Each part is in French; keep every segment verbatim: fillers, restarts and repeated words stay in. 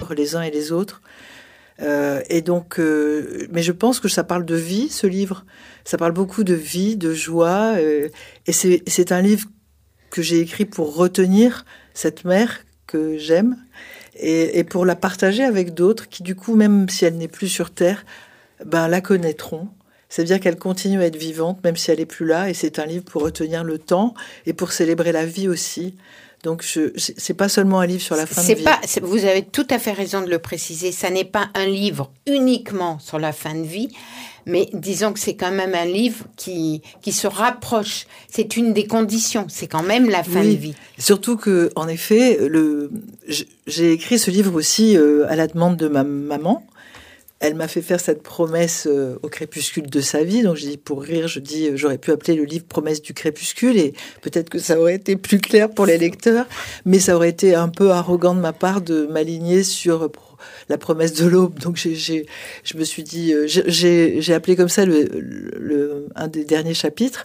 vivre les uns et les autres. Euh, et donc, euh, mais je pense que ça parle de vie, ce livre. Ça parle beaucoup de vie, de joie. Euh, et c'est, c'est un livre que j'ai écrit pour retenir cette mère que j'aime et, et pour la partager avec d'autres qui, du coup, même si elle n'est plus sur Terre, ben, la connaîtront. C'est-à-dire qu'elle continue à être vivante, même si elle n'est plus là. Et c'est un livre pour retenir le temps et pour célébrer la vie aussi. Donc, je, c'est pas seulement un livre sur la fin c'est de vie. Pas, c'est, vous avez tout à fait raison de le préciser. Ça n'est pas un livre uniquement sur la fin de vie, mais disons que c'est quand même un livre qui, qui se rapproche. C'est une des conditions. C'est quand même la fin oui, de vie. Surtout que, en effet, le, j'ai écrit ce livre aussi euh, à la demande de ma maman. Elle m'a fait faire cette promesse euh, au crépuscule de sa vie. Donc, je dis, pour rire, je dis, euh, j'aurais pu appeler le livre Promesse du crépuscule et peut-être que ça aurait été plus clair pour les lecteurs, mais ça aurait été un peu arrogant de ma part de m'aligner sur euh, la promesse de l'aube. Donc, j'ai, j'ai, je me suis dit, euh, j'ai, j'ai appelé comme ça le, le, le, un des derniers chapitres.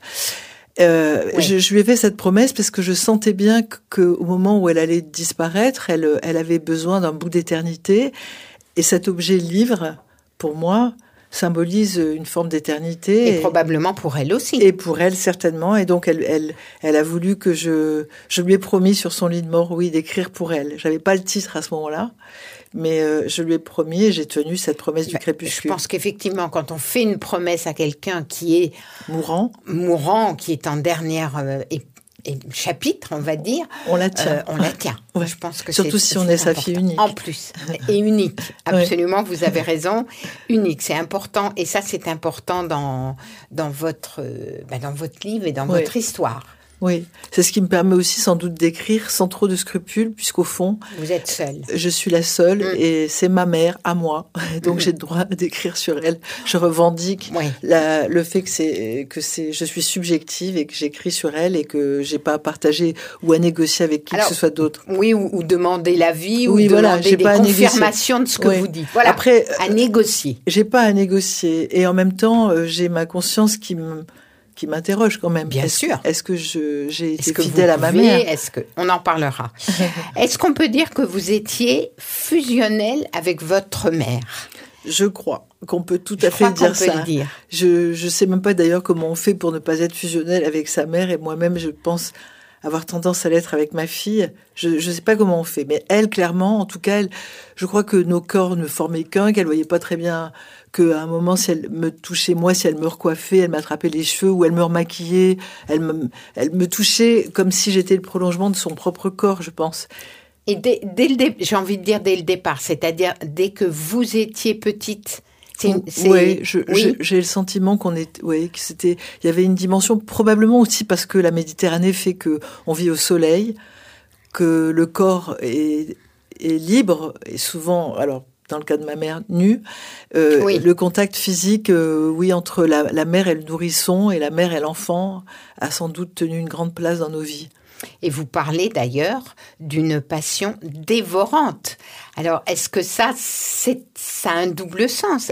Euh, oui. je, je lui ai fait cette promesse parce que je sentais bien qu'au moment où elle allait disparaître, elle, elle avait besoin d'un bout d'éternité. Et cet objet livre, pour moi, symbolise une forme d'éternité. Et, et probablement pour elle aussi. Et pour elle, certainement. Et donc, elle, elle, elle a voulu que je... Je lui ai promis sur son lit de mort, oui, d'écrire pour elle. J'avais pas le titre à ce moment-là, mais euh, je lui ai promis et j'ai tenu cette promesse ben, du crépuscule. Je pense qu'effectivement, quand on fait une promesse à quelqu'un qui est... Mourant. Mourant, qui est en dernière... Euh, et Et chapitre, on va dire, on la tient. Euh, on la tient. Ouais. Je pense que surtout c'est, si on c'est est sa important. fille unique. En plus, et unique. Absolument, ouais. Vous avez raison. Unique, c'est important. Et ça, c'est important dans dans votre ben dans votre livre et dans ouais. votre histoire. Oui, c'est ce qui me permet aussi sans doute d'écrire sans trop de scrupules, puisqu'au fond... Vous êtes seule. Je suis la seule mmh. et c'est ma mère, à moi. Donc mmh. j'ai le droit d'écrire sur elle. Je revendique oui. la, le fait que, c'est, que c'est, je suis subjective et que j'écris sur elle et que j'ai pas à partager ou à négocier avec qui Alors, que ce soit d'autre. Oui, ou, ou demander l'avis oui, ou voilà, demander j'ai des pas confirmations de ce que oui. vous dites. Voilà, Après, à négocier. J'ai pas à négocier. Et en même temps, euh, j'ai ma conscience qui me... qui m'interroge quand même. Bien est-ce, sûr. Est-ce que je, j'ai été est-ce que fidèle à ma mère? Est-ce que on en parlera. Est-ce qu'on peut dire que vous étiez fusionnelle avec votre mère? Je crois qu'on peut tout je à fait dire ça. Le dire. Je je sais même pas d'ailleurs comment on fait pour ne pas être fusionnelle avec sa mère et moi-même je pense avoir tendance à l'être avec ma fille. Je je sais pas comment on fait, mais elle clairement, en tout cas, elle, je crois que nos corps ne formaient qu'un, qu'elle voyait pas très bien. Qu'à un moment, si elle me touchait, moi, si elle me recoiffait, elle m'attrapait les cheveux ou elle me remaquillait, elle me, elle me touchait comme si j'étais le prolongement de son propre corps, je pense. Et dès, dès le dé- j'ai envie de dire dès le départ, c'est-à-dire dès que vous étiez petite. C'est, c'est... Ouais, je, oui, je, j'ai le sentiment qu'on est, ouais, que c'était, il y avait une dimension probablement aussi parce que la Méditerranée fait que on vit au soleil, que le corps est, est libre et souvent, alors. Dans le cas de ma mère, nue, euh, oui. le contact physique, euh, oui, entre la, la mère et le nourrisson et la mère et l'enfant a sans doute tenu une grande place dans nos vies. Et vous parlez d'ailleurs d'une passion dévorante. Alors, est-ce que ça, c'est, ça a un double sens?